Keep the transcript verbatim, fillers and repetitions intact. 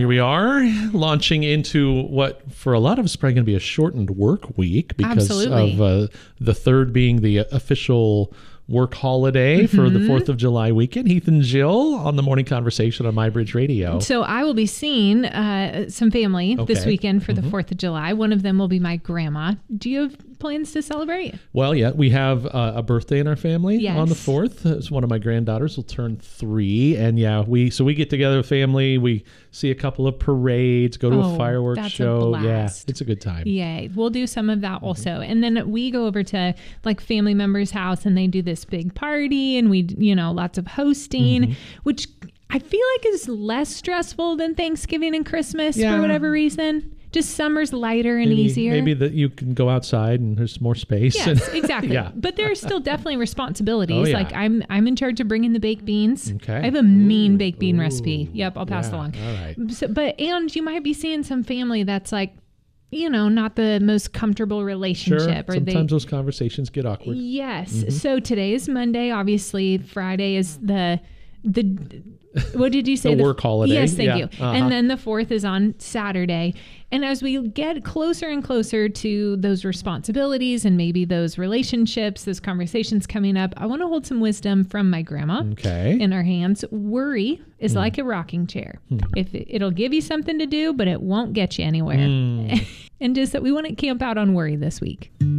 here we are, launching into what for a lot of us is probably going to be a shortened work week because Absolutely. of uh, the third being the official work holiday mm-hmm. for the fourth of July weekend. Heath and Jill on the Morning Conversation on MyBridge Radio. So I will be seeing uh, some family okay. this weekend for mm-hmm. the fourth of July. One of them will be my grandma. Do you have plans to celebrate? Well, yeah, we have uh, a birthday in our family yes. on the fourth. It's one of my granddaughters will turn three. And yeah, we so we get together with family. We see a couple of parades, go to oh, a fireworks that's show. A blast. Yeah, it's a good time. Yay. We'll do some of that also. Mm-hmm. And then we go over to like family members' house and they do this big party and we, you know, lots of hosting, mm-hmm. which I feel like is less stressful than Thanksgiving and Christmas yeah. for whatever reason. Just summer's lighter and maybe, easier. Maybe that you can go outside and there's more space. Yes, and exactly. yeah. But there are still definitely responsibilities. Oh, yeah. Like I'm I'm in charge of bringing the baked beans. Okay. I have a mean Ooh, baked bean ooh, recipe. Yep, I'll pass yeah, it along. All right. So, but and you might be seeing some family that's like, you know, not the most comfortable relationship. Sure. Or Sometimes they, those conversations get awkward. Yes. Mm-hmm. So today is Monday. Obviously, Friday is the the. What did you say? the, the work holiday. Yes, thank yeah. you. Uh-huh. And then the fourth is on Saturday. And as we get closer and closer to those responsibilities and maybe those relationships, those conversations coming up, I want to hold some wisdom from my grandma okay. in our hands. Worry is mm. like a rocking chair. Mm. If it, it'll give you something to do, but it won't get you anywhere. Mm. And just that we want to camp out on worry this week.